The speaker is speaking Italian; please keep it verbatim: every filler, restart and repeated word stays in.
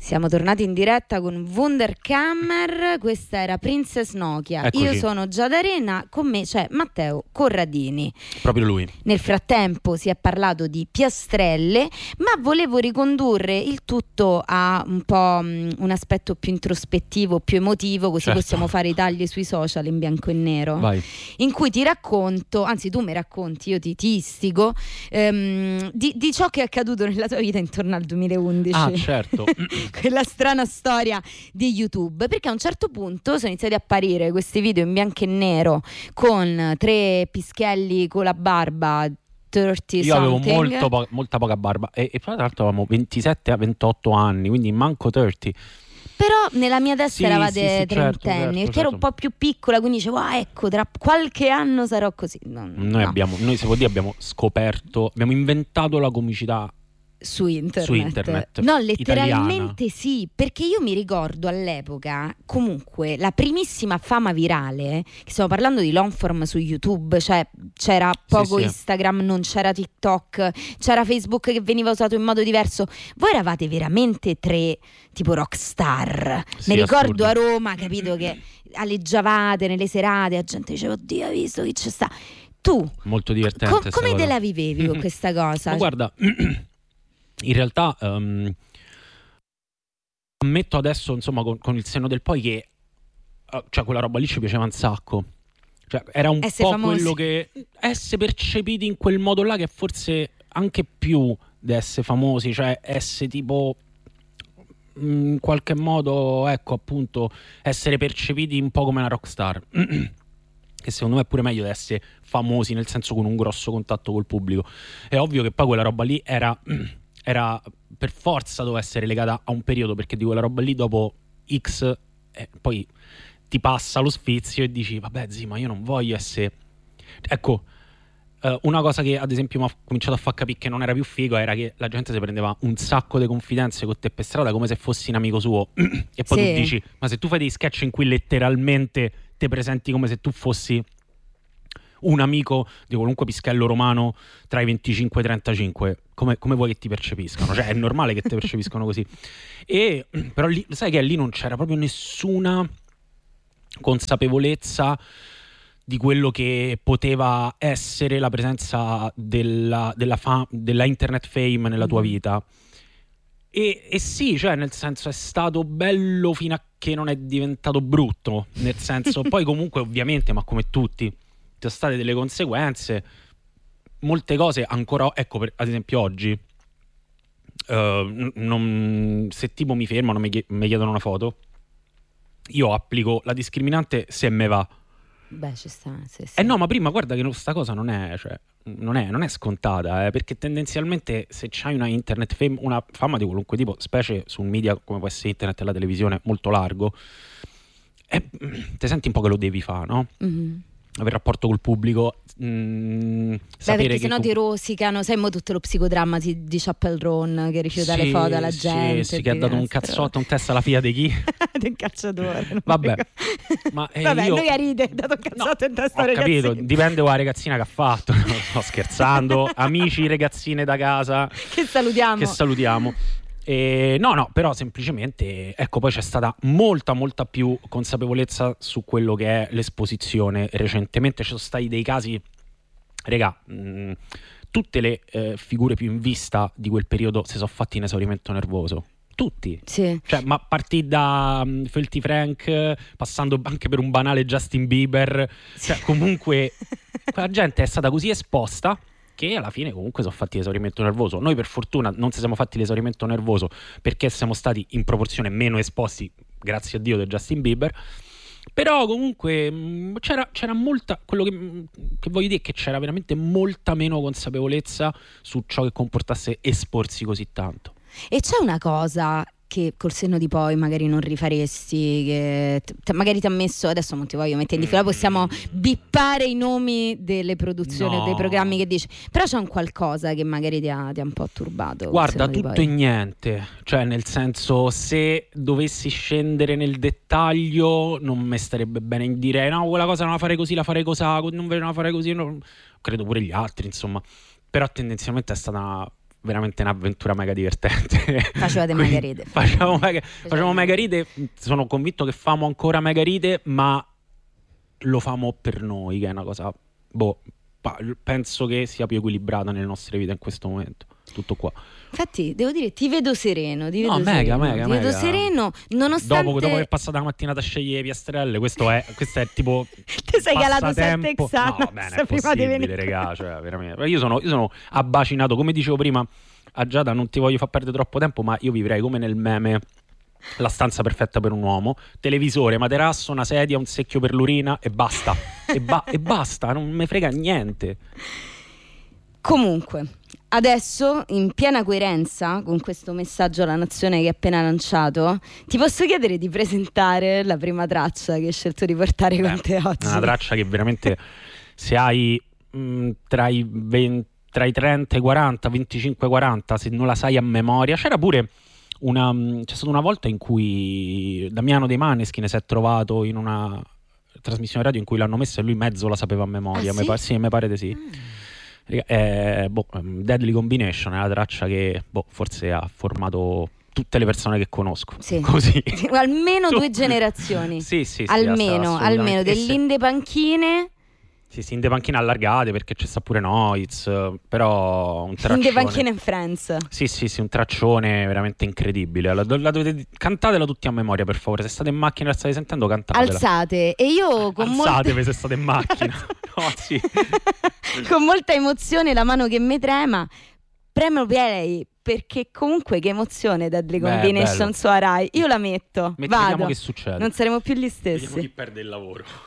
Siamo tornati in diretta con Wunderkammer, questa era Princess Nokia. Eccoci. Io sono Giada Arena, con me c'è Matteo Corradini. Proprio lui. Nel frattempo si è parlato di piastrelle, ma volevo ricondurre il tutto a un po' um, un aspetto più introspettivo, più emotivo, così certo. possiamo fare i tagli sui social in bianco e nero. Vai. In cui ti racconto, anzi tu mi racconti, io ti, ti istigo, ehm, di, di ciò che è accaduto nella tua vita intorno al duemilaundici. Ah, certo. Quella strana storia di YouTube, perché a un certo punto sono iniziati a apparire questi video in bianco e nero con tre pischelli con la barba, trenta Io avevo something. molto po- molta poca barba e, e tra l'altro avevamo ventisette a ventotto anni, quindi manco trenta. Però nella mia testa Sì, eravate sì, sì, trentenni, certo, certo, perché certo. ero un po' più piccola, quindi dicevo, ah, ecco, tra qualche anno sarò così. No, Noi no. abbiamo, noi se vuol dire abbiamo scoperto, abbiamo inventato la comicità Su internet. su internet. No, letteralmente italiana. sì, perché io mi ricordo all'epoca comunque la primissima fama virale, che stiamo parlando di long form su YouTube, cioè c'era poco sì. Instagram, non c'era TikTok, c'era Facebook che veniva usato in modo diverso. Voi eravate veramente tre tipo rockstar. Sì, Mi ricordo assurdo. a Roma, capito, che aleggiavate nelle serate, la gente diceva oddio, hai visto chi c'è sta. Tu Molto divertente. co- sta come cosa. te la vivevi con questa cosa? Ma guarda, in realtà um, ammetto adesso, insomma, con, con il senno del poi che uh, cioè quella roba lì ci piaceva un sacco. Cioè, era un Essere po' famosi. quello che essere percepiti in quel modo là, che forse anche più di essere famosi, cioè essere tipo in qualche modo, ecco, appunto, essere percepiti un po' come una rockstar. Che secondo me è pure meglio di essere famosi, nel senso con un grosso contatto col pubblico. È ovvio che poi quella roba lì era, era per forza doveva essere legata a un periodo, perché di quella roba lì dopo X eh, poi ti passa lo sfizio e dici vabbè zi, ma io non voglio essere, ecco, eh, una cosa che ad esempio mi ha cominciato a far capire che non era più figo era che la gente si prendeva un sacco di confidenze con te per strada come se fossi un amico suo e poi Sì. tu dici ma se tu fai dei sketch in cui letteralmente te presenti come se tu fossi un amico di qualunque pischello romano tra i venticinque e i trentacinque, come, come vuoi che ti percepiscano? Cioè è normale che ti percepiscano così. E però lì, sai che lì non c'era proprio nessuna consapevolezza di quello che poteva essere la presenza della, della, fa- della internet fame nella tua vita. E, e sì, cioè nel senso è stato bello fino a che non è diventato brutto, nel senso poi comunque ovviamente, ma come tutti ci sono state delle conseguenze, molte cose ancora, ecco, per, ad esempio oggi uh, non, se tipo mi fermano, mi, mi chiedono una foto, io applico la discriminante se me va. Beh, ci sta, sì, sì. Eh no, ma prima guarda che questa cosa non è, cioè, non è, non è scontata, eh, perché tendenzialmente se c'hai una internet fame, una fama di qualunque tipo, specie su un media come può essere internet e la televisione molto largo, eh, te senti un po' che lo devi fare, no? Mm-hmm. Avere rapporto col pubblico, mh, Beh, sapere perché che sennò tu... ti rosicano, sai mo tutto lo psicodramma di, di Chapel Roan che rifiuta sì, le foto alla sì, gente. sì, che ha dato un cazzotto, un test alla figlia di chi? Del calciatore. non Vabbè, mi ma eh, Vabbè, io... lui a ride, ha dato un cazzotto in testa Ho al capito, ragazzino. dipende dalla ragazzina che ha fatto. No, sto scherzando. Amici, ragazzine da casa Che salutiamo. che salutiamo. E, no, no, però semplicemente, ecco, poi c'è stata molta, molta più consapevolezza su quello che è l'esposizione. Recentemente ci sono stati dei casi, regà, mh, tutte le eh, figure più in vista di quel periodo si sono fatti in esaurimento nervoso. Tutti. Sì. Cioè, ma partì da um, Filthy Frank, passando anche per un banale Justin Bieber. Cioè, comunque, quella gente è stata così esposta che alla fine comunque sono fatti l'esaurimento nervoso. Noi per fortuna non ci siamo fatti l'esaurimento nervoso perché siamo stati in proporzione meno esposti, grazie a Dio, di Justin Bieber. Però comunque mh, c'era, c'era molta, quello che, mh, che voglio dire è che c'era veramente molta meno consapevolezza su ciò che comportasse esporsi così tanto. E c'è una cosa che col senno di poi magari non rifaresti, che t- magari ti ha messo, adesso non ti voglio mettere in difficoltà, possiamo bippare i nomi delle produzioni o No. dei programmi che dici, però c'è un qualcosa che magari ti ha, ti ha un po' turbato col Guarda, senno di tutto poi. e niente, cioè nel senso, se dovessi scendere nel dettaglio non mi starebbe bene in dire no, quella cosa non la farei così, la farei così, non ve la farei così, no. Credo pure gli altri, insomma, però tendenzialmente è stata una veramente un'avventura mega divertente. Facevate mega ride. Facciamo mega, facciamo mega ride, sono convinto che famo ancora mega ride, ma lo famo per noi, che è una cosa, boh, penso che sia più equilibrata nelle nostre vite in questo momento. Tutto qua. Infatti, devo dire, ti vedo sereno. Ti vedo no, sereno, mega, mega, ti mega. vedo sereno, nonostante. Dopo, dopo aver passato la mattinata a scegliere le piastrelle, questo è, questo è tipo. Ti sei calato sette passatempo. Xanax No, bene, è prima di possibile, venire. regà, cioè, veramente. Io sono, io sono abbacinato, come dicevo prima a Giada, non ti voglio far perdere troppo tempo, ma io vivrei come nel meme La stanza perfetta per un uomo, televisore, materasso, una sedia, un secchio per l'urina e basta. e, ba- e basta, non me frega niente. Comunque, adesso, in piena coerenza con questo messaggio alla nazione che hai appena lanciato, ti posso chiedere di presentare la prima traccia che hai scelto di portare Beh, con te oggi? Una traccia che veramente, se hai mh, tra, i venti, tra i trenta e i quaranta, venticinque quaranta, se non la sai a memoria, c'era pure una, c'è stata una volta in cui Damiano dei Maneskin si è trovato in una trasmissione radio in cui l'hanno messa e lui mezzo la sapeva a memoria. Ah, mi sì? pare, sì, mi pare di sì. Ah. Eh, boh, Deadly Combination è la traccia che boh, forse ha formato tutte le persone che conosco. Sì. Così. Almeno Su- due generazioni. Sì, sì, sì, almeno, assolutamente. almeno E se- dell'inde panchine. Sì, sì, in de panchine allargate perché c'è sta pure Noiz, però un Inde traccione. panchine in Friends. Sì, sì, sì, un traccione veramente incredibile. La, la dovete, cantatela tutti a memoria, per favore. Se state in macchina e la state sentendo, cantatela. Alzate. E io con Alzatevi molta... se state in macchina. No, sì. con molta emozione, la mano che mi trema, premo play, perché comunque che emozione Deadly Beh, Combination bello. su Rai. Io la metto, Metti- vediamo vado. che succede. Non saremo più gli Vediamo chi stessi. perde il lavoro.